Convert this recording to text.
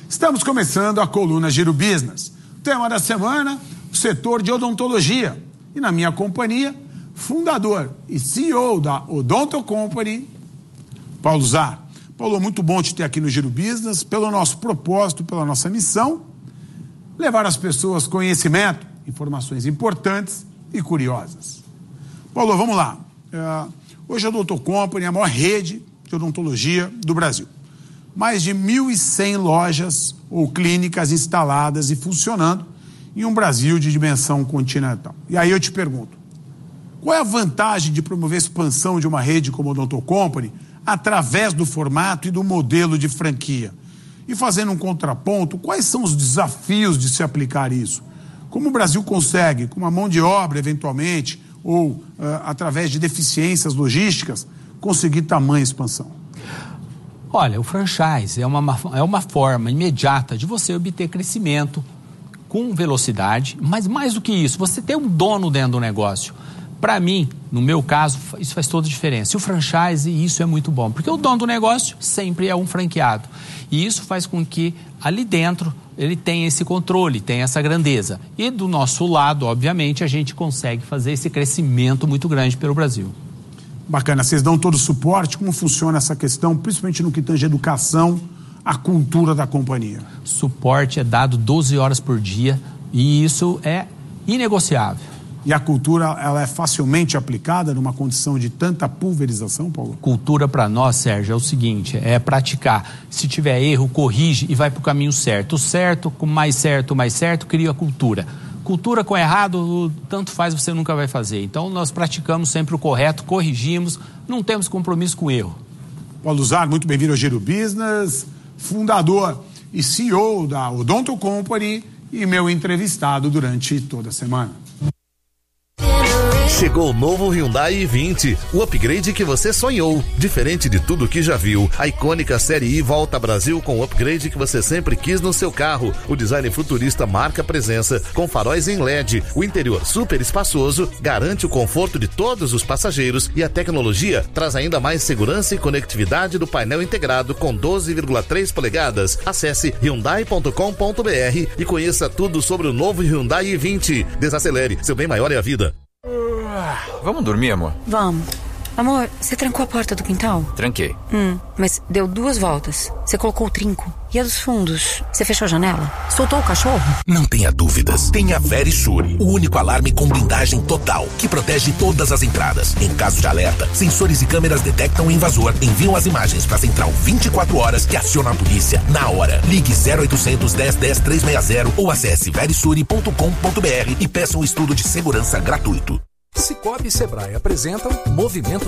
Estamos começando a coluna Giro Business. O tema da semana, o setor de odontologia. E na minha companhia, fundador e CEO da Odonto Company, Paulo Zar. Paulo, muito bom te ter aqui no Giro Business, pelo nosso propósito, pela nossa missão, levar às pessoas conhecimento, informações importantes e curiosas. Paulo, vamos lá. Hoje a Odonto Company é a maior rede de odontologia do Brasil. Mais de 1.100 lojas ou clínicas instaladas e funcionando em um Brasil de dimensão continental. E aí eu te pergunto, qual é a vantagem de promover a expansão de uma rede como a Odonto Company através do formato e do modelo de franquia? E fazendo um contraponto, quais são os desafios de se aplicar isso? Como o Brasil consegue, com uma mão de obra eventualmente, ou através de deficiências logísticas, conseguir tamanha expansão? Olha, o franchise é uma forma imediata de você obter crescimento com velocidade, mas mais do que isso, você ter um dono dentro do negócio. Para mim, no meu caso, isso faz toda a diferença. E o franchise, isso é muito bom, porque o dono do negócio sempre é um franqueado. E isso faz com que ali dentro ele tenha esse controle, tenha essa grandeza. E do nosso lado, obviamente, a gente consegue fazer esse crescimento muito grande pelo Brasil. Bacana, vocês dão todo o suporte, como funciona essa questão, principalmente no que tange educação, a cultura da companhia? Suporte é dado 12 horas por dia e isso é inegociável. E a cultura, ela é facilmente aplicada numa condição de tanta pulverização, Paulo? Cultura para nós, Sérgio, é o seguinte, é praticar. Se tiver erro, corrige e vai para o caminho certo. O certo, com mais certo, cria a cultura. Cultura com errado, tanto faz, você nunca vai fazer. Então, nós praticamos sempre o correto, corrigimos, não temos compromisso com o erro. Paulo Zar, muito bem-vindo ao Giro Business, fundador e CEO da Odonto Company e meu entrevistado durante toda a semana. Chegou o novo Hyundai i20, o upgrade que você sonhou. Diferente de tudo que já viu, a icônica série I volta ao Brasil com o upgrade que você sempre quis no seu carro. O design futurista marca presença, com faróis em LED. O interior super espaçoso garante o conforto de todos os passageiros e a tecnologia traz ainda mais segurança e conectividade do painel integrado com 12,3 polegadas. Acesse hyundai.com.br e conheça tudo sobre o novo Hyundai i20. Desacelere, seu bem maior é a vida. Vamos dormir, amor? Vamos. Amor, você trancou a porta do quintal? Tranquei. Mas deu 2 voltas. Você colocou o trinco. E a dos fundos? Você fechou a janela? Soltou o cachorro? Não tenha dúvidas. Tem a Verisure, o único alarme com blindagem total, que protege todas as entradas. Em caso de alerta, sensores e câmeras detectam o invasor, enviam as imagens para a central 24 horas que aciona a polícia na hora. Ligue 0800 10 10 360 ou acesse verisure.com.br e peça um estudo de segurança gratuito. Cicobi e Sebrae apresentam Movimento